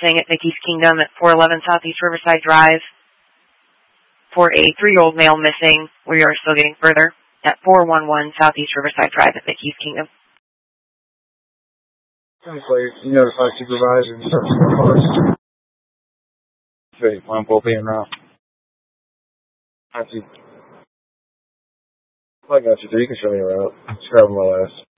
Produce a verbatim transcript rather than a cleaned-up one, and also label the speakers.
Speaker 1: missing at Mickey's Kingdom at four eleven Southeast Riverside Drive. For a three-year-old male missing, we are still getting further at four one one Southeast Riverside Drive at Mickey's Kingdom.
Speaker 2: You notify supervisor and start the cars. Okay, one will be in route. I see. I got you, so you can show me around. Just grab my last.